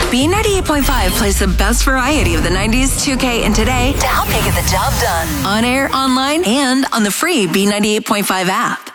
B98.5 plays the best variety of the 90s, 2K, and today to help you get the job done. On air, online, and on the free B98.5 app.